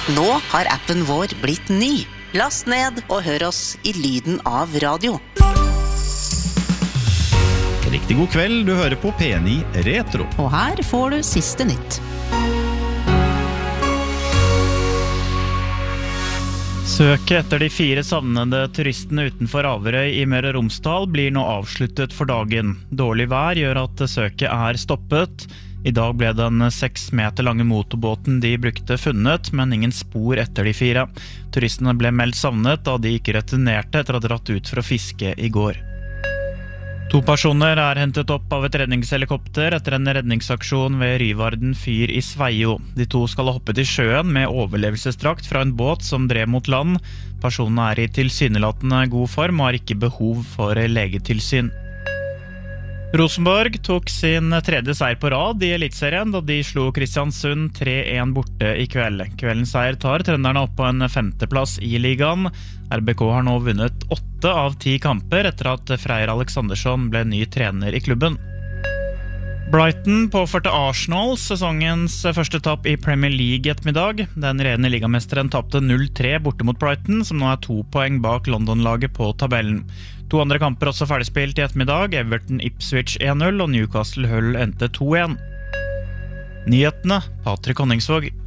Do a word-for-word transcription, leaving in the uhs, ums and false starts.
Nå har appen vår blitt ny. Last ned og hør oss i lyden av radio. Riktig god kveld, du hører på P ni Retro. Og her får du siste nytt. Søket etter de fire savnede turistene utenfor Averøy i Møre og Romsdal blir nå avsluttet for dagen. Dårlig vær gjør at søket er stoppet. I dag ble den seks meter lange motorbåten de brukte funnet, men ingen spor etter de fire. Turistene ble meldt savnet da de ikke returnerte etter å ha dratt ut for å fiske i går. To personer er hentet opp av et redningshelikopter etter en redningsaksjon ved Ryvarden fyr i Sveio. De to skal ha hoppet i sjøen med overlevelsesdrakt fra en båt som drev mot land. Personene er i tilsynelatende god form og har ikke behov for legetilsyn. Rosenborg tok sin tredje seier på rad i Elitserien da de slo Kristiansund tre en borte i kveld. Kveldens seier tar trønderne opp på en femteplass i ligaen. R B K har nå vunnet åtte av ti kamper etter at Freyr Alexandersson ble ny trener i klubben. Brighton påførte Arsenal sesongens første tapp i Premier League ettermiddag. Den regjerende ligamesteren tapte null tre borte mot Brighton, som nå er to poeng bak London-laget på tabellen. To andre kamper også ferdigspilt i ettermiddag. Everton Ipswich en null og Newcastle Hull endte to en. Nyhetene, Patrick Honningsvåg.